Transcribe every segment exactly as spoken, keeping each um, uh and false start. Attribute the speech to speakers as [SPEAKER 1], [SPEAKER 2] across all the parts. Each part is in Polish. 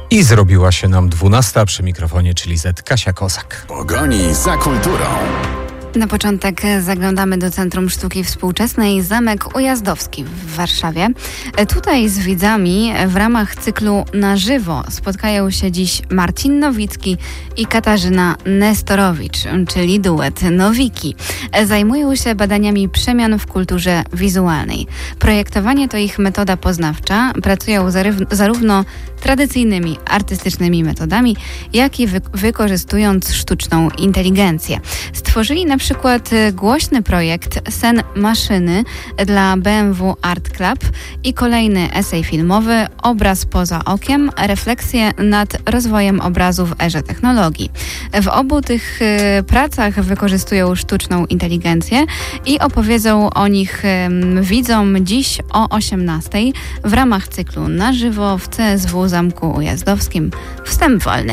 [SPEAKER 1] I zrobiła się nam dwunasta, przy mikrofonie, czyli Z Kasia Kozak.
[SPEAKER 2] Pogoni za kulturą.
[SPEAKER 3] Na początek zaglądamy do Centrum Sztuki Współczesnej Zamek Ujazdowski w Warszawie. Tutaj z widzami w ramach cyklu Na żywo spotkają się dziś Marcin Nowicki i Katarzyna Nestorowicz, czyli duet Nowiki. Zajmują się badaniami przemian w kulturze wizualnej. Projektowanie to ich metoda poznawcza. Pracują zarówno tradycyjnymi artystycznymi metodami, jak i wy- wykorzystując sztuczną inteligencję. Stworzyli na przykład głośny projekt Sen Maszyny dla B M W Art Club i kolejny esej filmowy Obraz poza okiem, refleksje nad rozwojem obrazu w erze technologii. W obu tych y, pracach wykorzystują sztuczną inteligencję i opowiedzą o nich y, widzom dziś o osiemnastej w ramach cyklu Na żywo w C S W Zamku Ujazdowskim. Wstęp wolny.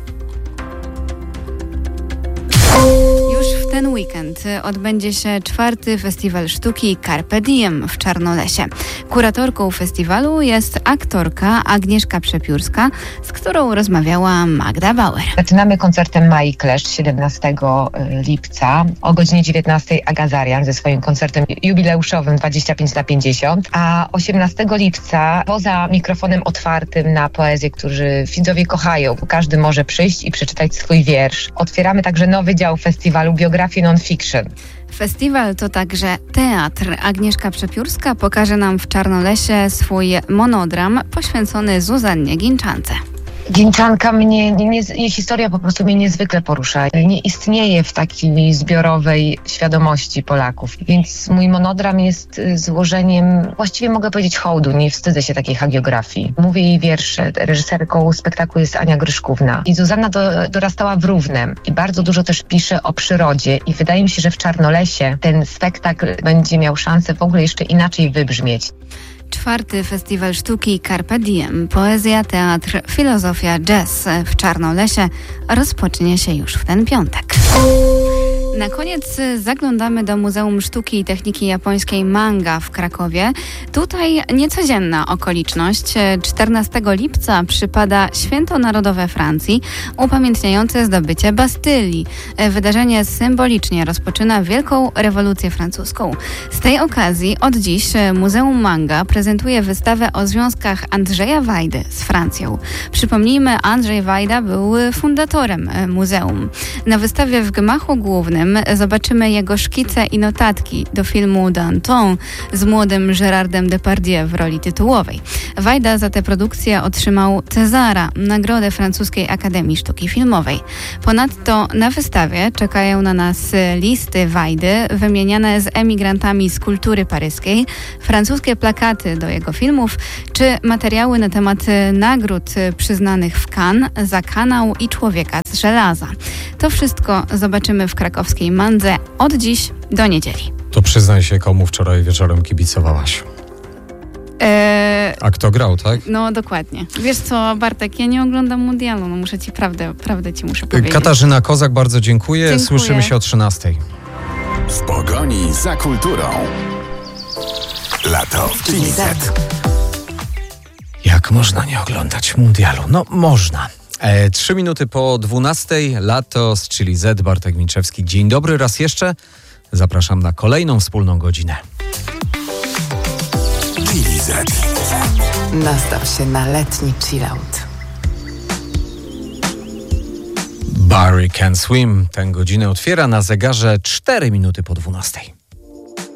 [SPEAKER 3] Już w ten weekend odbędzie się czwarty Festiwal Sztuki Carpe Diem w Czarnolesie. Kuratorką festiwalu jest aktorka Agnieszka Przepiórska, z którą rozmawiała Magda Bauer.
[SPEAKER 4] Zaczynamy koncertem Mai Kleszcz siedemnastego lipca. O godzinie dziewiętnastej Aga Zarian ze swoim koncertem jubileuszowym dwadzieścia pięć na pięćdziesiąt. A osiemnastego lipca poza mikrofonem otwartym na poezję, którzy widzowie kochają, bo każdy może przyjść i przeczytać swój wiersz. Otwieramy także nowy dział festiwalu Biografii Non-Fiction.
[SPEAKER 3] Festiwal to także teatr. Agnieszka Przepiórska pokaże nam w Czarnolesie swój monodram poświęcony Zuzannie Ginczance.
[SPEAKER 4] Ginczanka mnie, nie, nie, jej historia po prostu mnie niezwykle porusza. Nie istnieje w takiej zbiorowej świadomości Polaków, więc mój monodram jest złożeniem, właściwie mogę powiedzieć, hołdu. Nie wstydzę się takiej hagiografii. Mówię jej wiersze. Reżyserką spektaklu jest Ania Gryszkówna. I Zuzanna do, dorastała w Równem i bardzo dużo też pisze o przyrodzie i wydaje mi się, że w Czarnolesie ten spektakl będzie miał szansę w ogóle jeszcze inaczej wybrzmieć.
[SPEAKER 3] Czwarty Festiwal Sztuki Carpe Diem, poezja, teatr, filozofia, jazz w Czarnolesie rozpocznie się już w ten piątek. Na koniec zaglądamy do Muzeum Sztuki i Techniki Japońskiej Manga w Krakowie. Tutaj niecodzienna okoliczność. czternastego lipca przypada Święto Narodowe Francji, upamiętniające zdobycie Bastylii. Wydarzenie symbolicznie rozpoczyna Wielką Rewolucję Francuską. Z tej okazji od dziś Muzeum Manga prezentuje wystawę o związkach Andrzeja Wajdy z Francją. Przypomnijmy, Andrzej Wajda był fundatorem muzeum. Na wystawie w gmachu głównym zobaczymy jego szkice i notatki do filmu Danton z młodym Gérardem Depardieu w roli tytułowej. Wajda za tę produkcję otrzymał Cezara, nagrodę Francuskiej Akademii Sztuki Filmowej. Ponadto na wystawie czekają na nas listy Wajdy wymieniane z emigrantami z kultury paryskiej, francuskie plakaty do jego filmów czy materiały na temat nagród przyznanych w Cannes za Kanał i Człowieka z żelaza. To wszystko zobaczymy w krakowskiej Mandze od dziś do niedzieli.
[SPEAKER 1] To przyznaj się, komu wczoraj wieczorem kibicowałaś.
[SPEAKER 3] Eee,
[SPEAKER 1] A kto grał, tak?
[SPEAKER 3] no dokładnie. Wiesz co, Bartek, ja nie oglądam mundialu, no muszę ci prawdę, prawdę ci muszę powiedzieć.
[SPEAKER 1] Katarzyna Kozak, bardzo dziękuję.
[SPEAKER 3] Dziękuję.
[SPEAKER 1] Słyszymy się o trzynastej.
[SPEAKER 2] W pogoni za kulturą. Lato w Chili Z.
[SPEAKER 1] Jak można nie oglądać mundialu? No można. E, trzy minuty po dwunastej, lato z Chili Z, Bartek Minczewski. Dzień dobry raz jeszcze. Zapraszam na kolejną wspólną godzinę.
[SPEAKER 2] Chili Z.
[SPEAKER 5] Nastaw się na letni chillout.
[SPEAKER 1] Barry Can Swim tę godzinę otwiera na zegarze cztery minuty po dwunastej.